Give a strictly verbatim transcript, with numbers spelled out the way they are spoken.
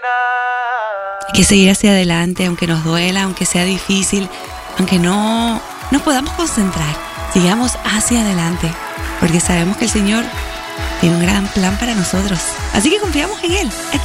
Hay que seguir hacia adelante, aunque nos duela, aunque sea difícil, aunque no nos podamos concentrar. Sigamos hacia adelante, porque sabemos que el Señor tiene un gran plan para nosotros. Así que confiamos en Él.